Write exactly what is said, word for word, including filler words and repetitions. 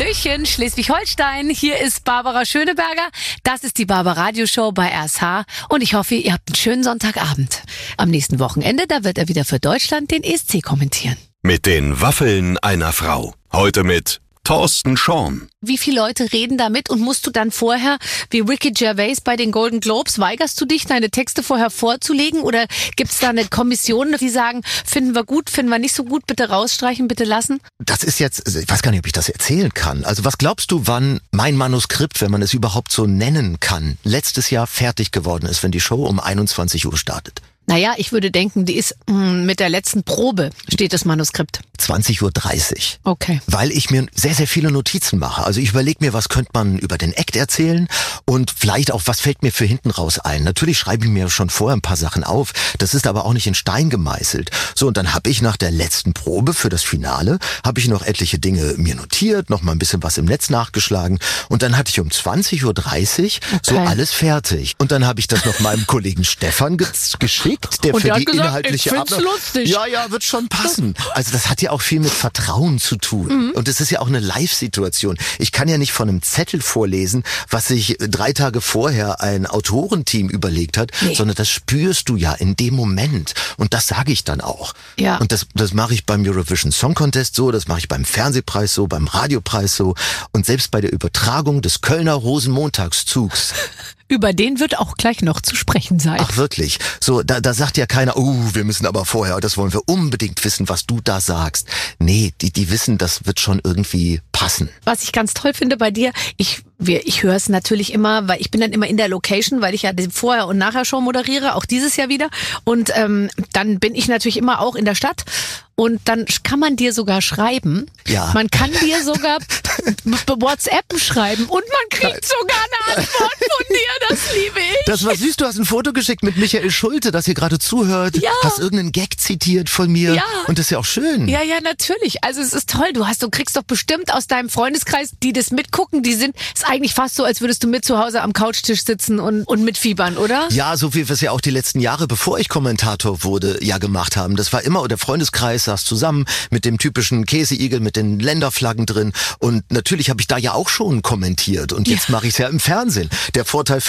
Hallöchen, Schleswig-Holstein. Hier ist Barbara Schöneberger. Das ist die Barbara-Radio-Show bei R S H. Und ich hoffe, ihr habt einen schönen Sonntagabend. Am nächsten Wochenende, da wird er wieder für Deutschland den E S C kommentieren. Mit den Waffeln einer Frau. Heute mit Thorsten Schorn. Wie viele Leute reden damit und musst du dann vorher, wie Ricky Gervais bei den Golden Globes, weigerst du dich, deine Texte vorher vorzulegen? Oder gibt es da eine Kommission, die sagen, finden wir gut, finden wir nicht so gut, bitte rausstreichen, bitte lassen? Das ist jetzt, ich weiß gar nicht, ob ich das erzählen kann. Also was glaubst du, wann mein Manuskript, wenn man es überhaupt so nennen kann, letztes Jahr fertig geworden ist, wenn die Show um einundzwanzig Uhr startet? Naja, ich würde denken, die ist mh, mit der letzten Probe, steht das Manuskript. zwanzig Uhr dreißig. Okay. Weil ich mir sehr, sehr viele Notizen mache. Also ich überlege mir, was könnte man über den Act erzählen und vielleicht auch, was fällt mir für hinten raus ein. Natürlich schreibe ich mir schon vorher ein paar Sachen auf. Das ist aber auch nicht in Stein gemeißelt. So, und dann habe ich nach der letzten Probe für das Finale, habe ich noch etliche Dinge mir notiert, noch mal ein bisschen was im Netz nachgeschlagen. Und dann hatte ich um zwanzig Uhr dreißig okay. so alles fertig. Und dann habe ich das noch meinem Kollegen Stefan ge- geschickt. Der und für der die hat gesagt, inhaltliche ich find's Ab- lustig. Ja, ja, wird schon passen. Also das hat ja auch viel mit Vertrauen zu tun. Mhm. Und es ist ja auch eine Live-Situation. Ich kann ja nicht von einem Zettel vorlesen, was sich drei Tage vorher ein Autorenteam überlegt hat, nee. sondern das spürst du ja in dem Moment. Und das sage ich dann auch. Ja. Und das, das mache ich beim Eurovision Song Contest so, das mache ich beim Fernsehpreis so, beim Radiopreis so und selbst bei der Übertragung des Kölner Rosenmontagszugs. Über den wird auch gleich noch zu sprechen sein. Ach wirklich? So, da, da sagt ja keiner, oh, wir müssen aber vorher, das wollen wir unbedingt wissen, was du da sagst. Nee, die, die wissen, das wird schon irgendwie passen. Was ich ganz toll finde bei dir, ich, wir, ich höre es natürlich immer, weil ich bin dann immer in der Location, weil ich ja die Vorher- und Nachher-Show moderiere, auch dieses Jahr wieder. Und ähm, dann bin ich natürlich immer auch in der Stadt. Und dann kann man dir sogar schreiben. Ja. Man kann dir sogar WhatsApp schreiben und man kriegt sogar eine Antwort von dir. Das liebe ich. Das war süß. Du hast ein Foto geschickt mit Michael Schulte, das ihr gerade zuhört. Ja. Hast irgendeinen Gag zitiert von mir. Ja. Und das ist ja auch schön. Ja, ja, natürlich. Also es ist toll. Du hast, du kriegst doch bestimmt aus deinem Freundeskreis, die das mitgucken, die sind, ist eigentlich fast so, als würdest du mit zu Hause am Couchtisch sitzen und, und mitfiebern, oder? Ja, so wie wir es ja auch die letzten Jahre, bevor ich Kommentator wurde, ja gemacht haben. Das war immer, der Freundeskreis saß zusammen mit dem typischen Käseigel, mit den Länderflaggen drin. Und natürlich habe ich da ja auch schon kommentiert. Und jetzt ja. mache ich es ja im Fernsehen. Der Vorteil